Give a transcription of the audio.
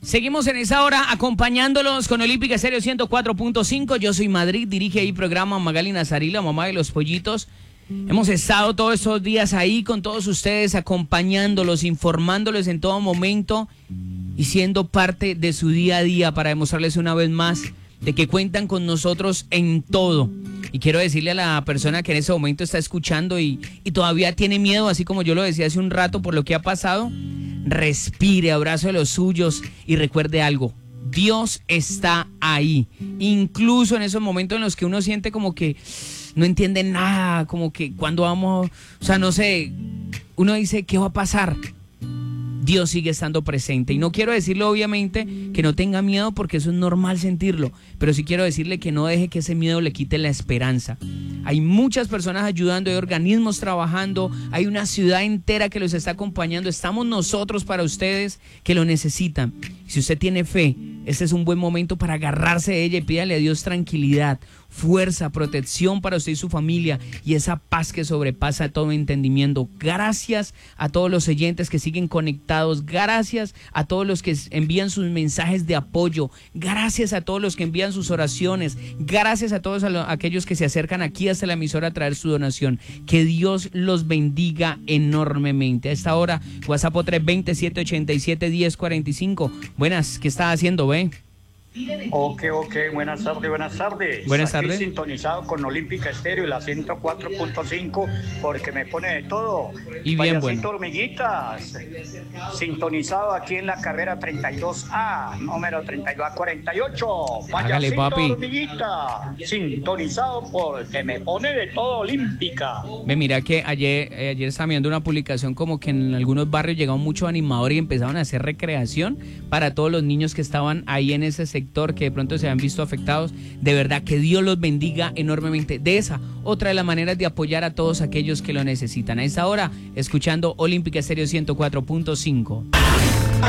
Seguimos en esa hora acompañándolos con Olímpica Estéreo 104.5. Yo soy Madrid, dirige ahí programa Magali Nazarí, la mamá de los pollitos. Hemos estado todos estos días ahí con todos ustedes, acompañándolos, informándoles en todo momento y siendo parte de su día a día para demostrarles una vez más de que cuentan con nosotros en todo. Y quiero decirle a la persona que en ese momento está escuchando y todavía tiene miedo, así como yo lo decía hace un rato por lo que ha pasado, respire, abrazo de los suyos y recuerde algo. Dios está ahí, incluso en esos momentos en los que uno siente como que no entiende nada, como que cuando vamos, o sea, no sé, uno dice, ¿qué va a pasar? Dios sigue estando presente. Y no quiero decirle, obviamente, que no tenga miedo, porque eso es normal sentirlo, pero sí quiero decirle que no deje que ese miedo le quite la esperanza. Hay muchas personas ayudando, hay organismos trabajando, hay una ciudad entera que los está acompañando. Estamos nosotros para ustedes que lo necesitan. Si usted tiene fe, este es un buen momento para agarrarse de ella y pídale a Dios tranquilidad, fuerza, protección para usted y su familia y esa paz que sobrepasa todo entendimiento. Gracias a todos los oyentes que siguen conectados, gracias a todos los que envían sus mensajes de apoyo, gracias a todos los que envían sus oraciones, gracias a todos aquellos que se acercan aquí hasta la emisora a traer su donación. Que Dios los bendiga enormemente. A esta hora, WhatsApp 320-787-1045. Buenas, ¿qué está haciendo, ve? Ok, buenas tardes. Buenas tardes. Aquí sintonizado con Olímpica Estéreo y la 104.5 porque me pone de todo. Y bien bueno. Hormiguitas, sintonizado aquí en la carrera 32A, número 32A48. Hágale, papi. Hormiguita, sintonizado porque me pone de todo Olímpica. Ve, mira que ayer estaba viendo una publicación como que en algunos barrios llegaron muchos animadores y empezaron a hacer recreación para todos los niños que estaban ahí en ese sector que de pronto se han visto afectados. De verdad que Dios los bendiga enormemente. De esa, otra de las maneras de apoyar a todos aquellos que lo necesitan. A esta hora, escuchando Olímpica Estéreo 104.5.